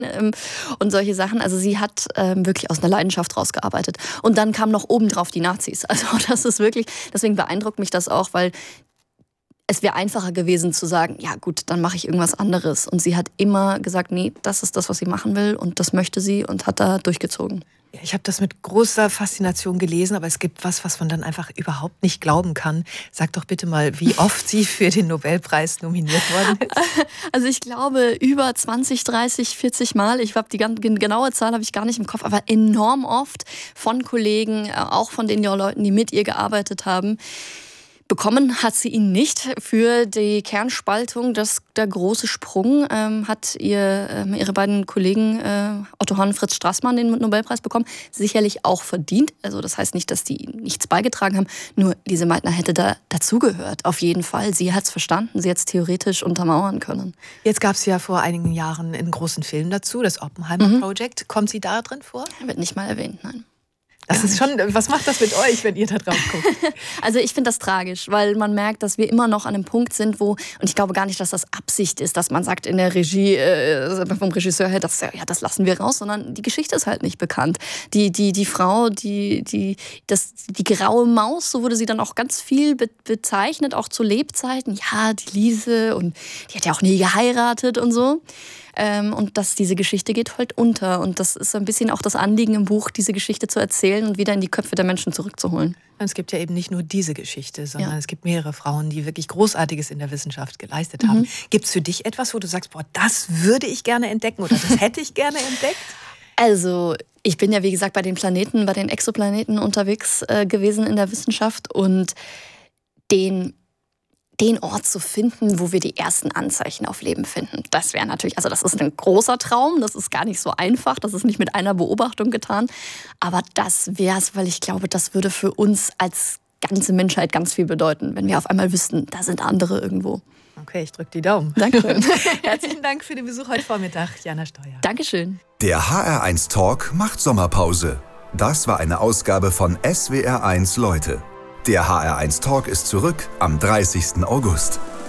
und solche Sachen. Also sie hat wirklich aus einer Leidenschaft rausgearbeitet. Und dann kamen noch obendrauf die Nazis. Also das ist wirklich, deswegen beeindruckt mich das auch, weil es wäre einfacher gewesen zu sagen, ja gut, dann mache ich irgendwas anderes. Und sie hat immer gesagt, nee, das ist das, was sie machen will und das möchte sie und hat da durchgezogen. Ja, ich habe das mit großer Faszination gelesen, aber es gibt was man dann einfach überhaupt nicht glauben kann. Sag doch bitte mal, wie oft sie für den Nobelpreis nominiert worden ist. Also ich glaube über 20, 30, 40 Mal. Ich habe die genaue Zahl habe ich gar nicht im Kopf, aber enorm oft von Kollegen, auch von den Leuten, die mit ihr gearbeitet haben. Bekommen hat sie ihn nicht für die Kernspaltung. Der große Sprung hat ihre beiden Kollegen Otto Hahn und Fritz Strassmann den Nobelpreis bekommen. Sicherlich auch verdient. Also das heißt nicht, dass die nichts beigetragen haben. Nur Lise Meitner hätte da dazugehört. Auf jeden Fall. Sie hat es verstanden. Sie hat es theoretisch untermauern können. Jetzt gab es ja vor einigen Jahren einen großen Film dazu, das Oppenheimer Project. Kommt sie da drin vor? Wird nicht mal erwähnt, nein. Das ist schon, was macht das mit euch, wenn ihr da drauf guckt? Also ich finde das tragisch, weil man merkt, dass wir immer noch an einem Punkt sind, wo, und ich glaube gar nicht, dass das Absicht ist, dass man sagt in der Regie, vom Regisseur her, das lassen wir raus, sondern die Geschichte ist halt nicht bekannt. Die Frau, die graue Maus, so wurde sie dann auch ganz viel bezeichnet, auch zu Lebzeiten. Ja, die Lise, und die hat ja auch nie geheiratet und so. Und diese Geschichte geht halt unter. Und das ist ein bisschen auch das Anliegen im Buch, diese Geschichte zu erzählen und wieder in die Köpfe der Menschen zurückzuholen. Es gibt ja eben nicht nur diese Geschichte, sondern es gibt mehrere Frauen, die wirklich Großartiges in der Wissenschaft geleistet haben. Gibt es für dich etwas, wo du sagst, boah, das würde ich gerne entdecken oder das hätte ich gerne entdeckt? Also ich bin ja, wie gesagt, bei den Exoplaneten unterwegs gewesen in der Wissenschaft und den Ort zu finden, wo wir die ersten Anzeichen auf Leben finden. Das wäre natürlich, also das ist ein großer Traum, das ist gar nicht so einfach, das ist nicht mit einer Beobachtung getan, aber das wäre es, weil ich glaube, das würde für uns als ganze Menschheit ganz viel bedeuten, wenn wir auf einmal wüssten, da sind andere irgendwo. Okay, ich drücke die Daumen. Danke. Herzlichen Dank für den Besuch heute Vormittag, Jana Steuer. Dankeschön. Der HR1 Talk macht Sommerpause. Das war eine Ausgabe von SWR1 Leute. Der HR1 Talk ist zurück am 30. August.